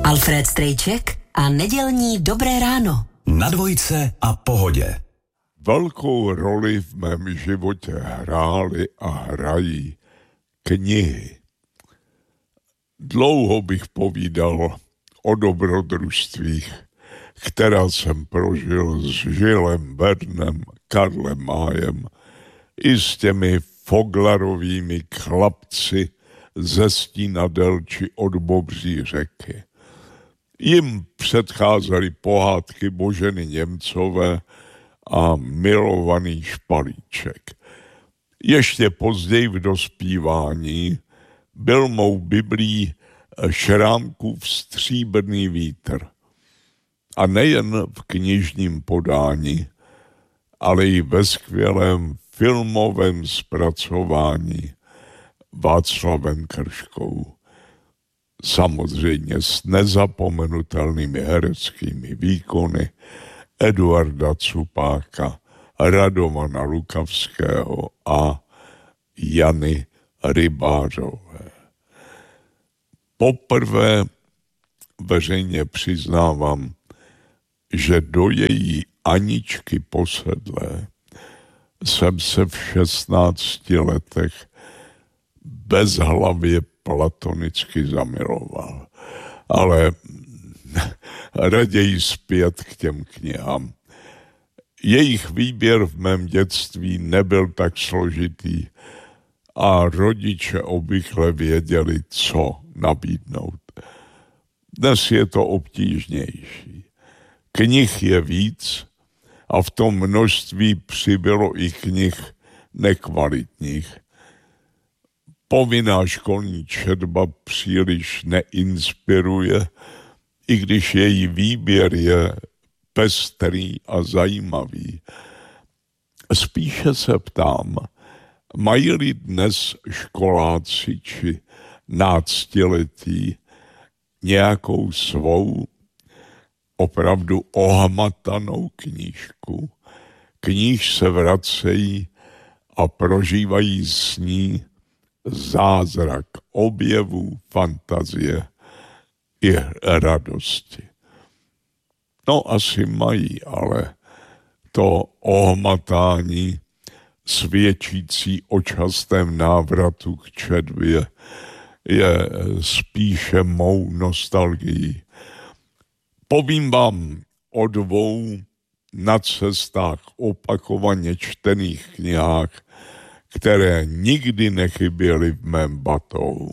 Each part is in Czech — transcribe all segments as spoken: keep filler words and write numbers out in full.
Alfred Strejček a nedělní Dobré ráno. Na dvojce a Pohodě. Velkou roli v mém životě hrály a hrají knihy. Dlouho bych povídal o dobrodružstvích, která jsem prožil s Žilem Vernem, Karlem Májem i s těmi Foglarovými chlapci ze Stínadel či od Bobří řeky. Jim předcházely pohádky Boženy Němcové a Milovaný Špalíček. Ještě později v dospívání byl mou biblí Šrámkův Stříbrný vítr. A nejen v knižním podání, ale i ve skvělém filmovém zpracování Václavem Krškou. Samozřejmě s nezapomenutelnými hereckými výkony Eduarda Cupáka, Radovana Lukavského a Jany Rybářové. Poprvé veřejně přiznávám, že do její Aničky Posedlé jsem se v šestnácti letech bezhlavě platonicky zamiloval. Ale raději zpět k těm knihám. Jejich výběr v mém dětství nebyl tak složitý a rodiče obvykle věděli, co nabídnout. Dnes je to obtížnější. Knih je víc a v tom množství přibylo i knih nekvalitních. Povinná školní četba příliš neinspiruje, i když její výběr je pestrý a zajímavý. Spíše se ptám, mají-li dnes školáci či náctiletí nějakou svou opravdu ohmatanou knížku, k níž se vracejí a prožívají s ní zázrak objevů, fantazie i radosti. No asi mají, ale to ohmatání svědčící o častém návratu k četbě je spíše mou nostalgií. Povím vám o dvou na cestách opakovaně čtených knihách, které nikdy nechyběly v mém batou.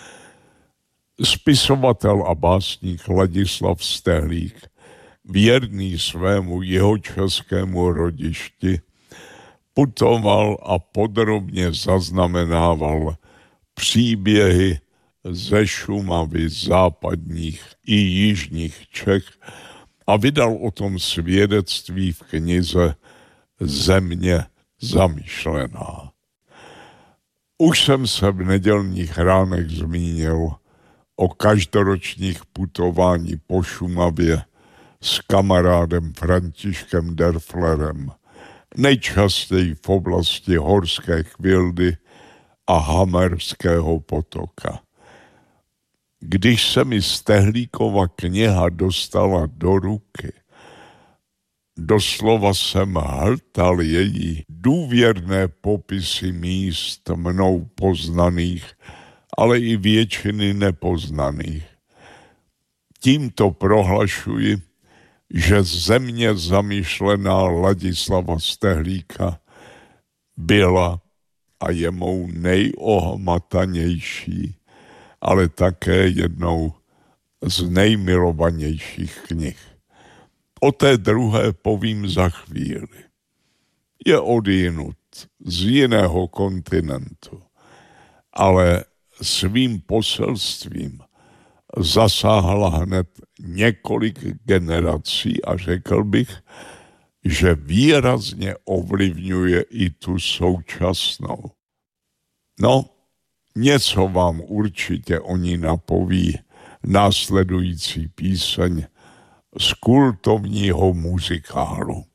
Spisovatel a básník Ladislav Stehlík, věrný svému jihočeskému rodišti, putoval a podrobně zaznamenával příběhy ze Šumavy, západních i jižních Čech a vydal o tom svědectví v knize Země zamýšlená. Už jsem se v nedělních ránech zmínil o každoročních putování po Šumavě s kamarádem Františkem Derflerem, nejčastěji v oblasti Horské Chvildy a Hamerského potoka. Když se mi Stehlíkova kniha dostala do ruky, doslova jsem hltal její důvěrné popisy míst mnou poznaných, ale i většiny nepoznaných. Tímto prohlašuji, že Země zamýšlená Ladislava Stehlíka byla a je mou nejohmatanější, ale také jednou z nejmilovanějších knih. O té druhé povím za chvíli. Je odjinud, z jiného kontinentu, ale svým poselstvím zasáhla hned několik generací a řekl bych, že výrazně ovlivňuje i tu současnou. No, něco vám určitě o ní napoví následující píseň z kultovního muzikálu.